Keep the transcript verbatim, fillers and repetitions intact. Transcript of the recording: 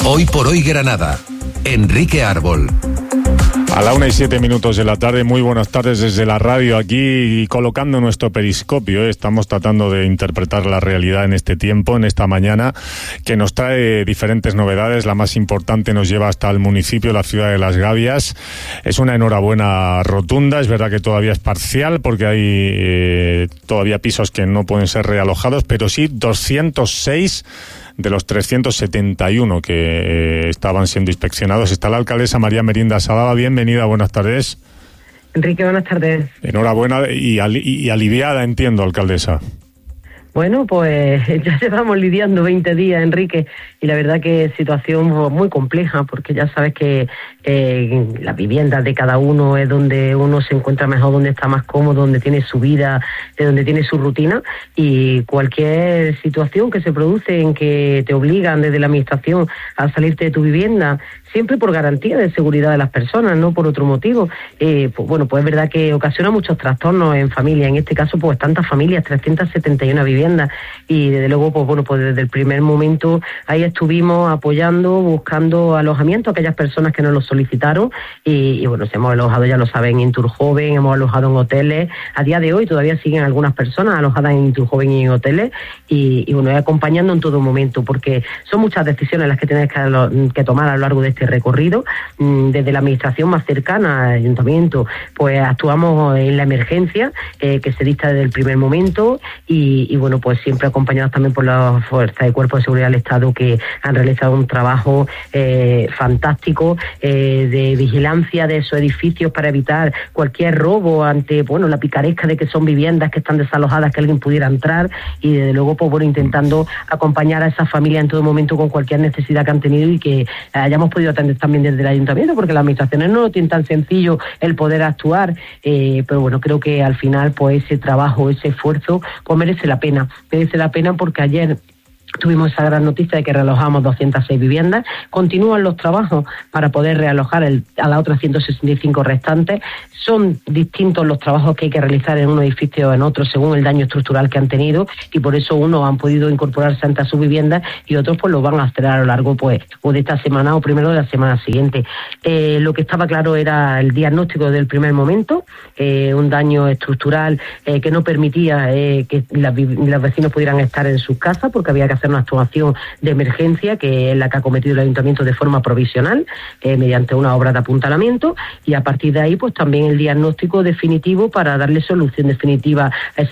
Hoy por hoy Granada. Enrique Árbol. A la una y siete minutos de la tarde, muy buenas tardes desde la radio, aquí colocando nuestro periscopio. ¿eh? Estamos tratando de interpretar la realidad en este tiempo, en esta mañana, que nos trae diferentes novedades. La más importante nos lleva hasta el municipio, la ciudad de Las Gavias. Es una enhorabuena rotunda, es verdad que todavía es parcial, porque hay eh, todavía pisos que no pueden ser realojados, pero sí doscientos seis de los trescientos setenta y uno que eh, estaban siendo inspeccionados. Está la alcaldesa María Merinda Sadaba. Bienvenida, buenas tardes. Enrique, buenas tardes. Enhorabuena y, ali- y aliviada, entiendo, alcaldesa. Bueno, pues ya llevamos lidiando veinte días, Enrique, y la verdad que es situación muy compleja, porque ya sabes que eh, las viviendas de cada uno es donde uno se encuentra mejor, donde está más cómodo, donde tiene su vida, de donde tiene su rutina, y cualquier situación que se produce en que te obligan desde la administración a salirte de tu vivienda, siempre por garantía de seguridad de las personas, no por otro motivo, eh, pues bueno, pues es verdad que ocasiona muchos trastornos en familia, en este caso pues tantas familias, trescientas setenta y una viviendas, y desde luego pues bueno, pues desde el primer momento ahí estuvimos apoyando, buscando alojamiento a aquellas personas que nos lo solicitaron, y, y bueno, se hemos alojado, ya lo saben, en Inturjoven, hemos alojado en hoteles, a día de hoy todavía siguen algunas personas alojadas en Inturjoven y en hoteles, y, y bueno, acompañando en todo momento, porque son muchas decisiones las que tienes que, que tomar a lo largo de este recorrido. Desde la administración más cercana al ayuntamiento, pues actuamos en la emergencia eh, que se dicta desde el primer momento, y, y bueno, pues siempre acompañados también por la fuerza de Cuerpo de Seguridad del Estado, que han realizado un trabajo eh, fantástico eh, de vigilancia de esos edificios para evitar cualquier robo ante, bueno, la picaresca de que son viviendas que están desalojadas, que alguien pudiera entrar, y desde luego pues bueno, intentando acompañar a esas familias en todo momento con cualquier necesidad que han tenido, y que hayamos podido atender también desde el ayuntamiento, porque las administraciones no lo tienen tan sencillo el poder actuar, eh, pero bueno, creo que al final pues ese trabajo, ese esfuerzo pues merece la pena, merece la pena porque ayer tuvimos esa gran noticia de que realojamos doscientas seis viviendas. Continúan los trabajos para poder realojar el, a las otras ciento sesenta y cinco restantes. Son distintos los trabajos que hay que realizar en un edificio o en otro según el daño estructural que han tenido, y por eso unos han podido incorporarse ante sus viviendas y otros pues lo van a hacer a lo largo pues o de esta semana o primero de la semana siguiente. Eh, lo que estaba claro era el diagnóstico del primer momento, eh, un daño estructural eh, que no permitía eh, que las, los vecinos pudieran estar en sus casas, porque había que hacer una actuación de emergencia, que es la que ha cometido el ayuntamiento de forma provisional, eh, mediante una obra de apuntalamiento, y a partir de ahí pues también el diagnóstico definitivo para darle solución definitiva a esa